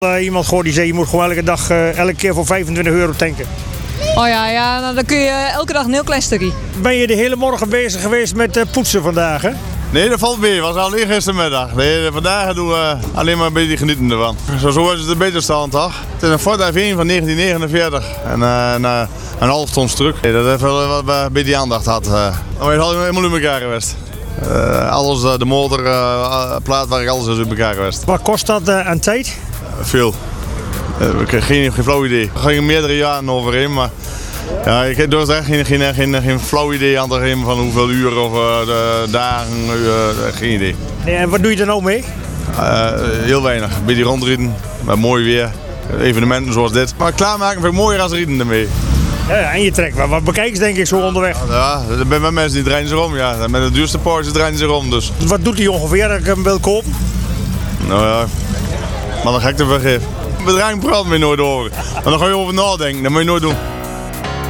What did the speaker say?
Iemand gehoord die zei, je moet gewoon elke dag, elke keer voor €25 tanken. Oh ja, nou, dan kun je elke dag een heel klein stukje. Ben je de hele morgen bezig geweest met poetsen vandaag, hè? Nee, dat valt mee. Dat was alleen gistermiddag. Nee, vandaag doen we alleen maar een beetje genieten ervan. Zo is het een beetje stand, toch? Het is een Ford F1 van 1949 en een half ton stuk. Dat heeft wel wat een beetje aandacht gehad. Maar het had helemaal in elkaar geweest. Alles, de motor, plaatwerk, alles is in elkaar geweest. Wat kost dat aan tijd? Veel. Ik heb geen flauw idee. Er gingen meerdere jaren overheen, maar ja, ik heb dus echt geen flauw idee aan te geven van hoeveel uur of dagen, geen idee. Nee, en wat doe je er nou mee? Heel weinig. Een beetje rondrijden, met mooi weer. Evenementen zoals dit. Maar klaarmaken vind ik mooier als rijden ermee. Ja, en je trekt wat bekijkers denk ik zo onderweg. Ja, er zijn met mensen die draaien zich om. Ja. Met de duurste Porsche draaien zich om. Dus. Wat doet hij ongeveer dat ik hem wil kopen? Nou ja, maar dan ga ik ervoor geven. Bedrag praten we nooit over. Maar dan ga je over nadenken, dat moet je nooit doen.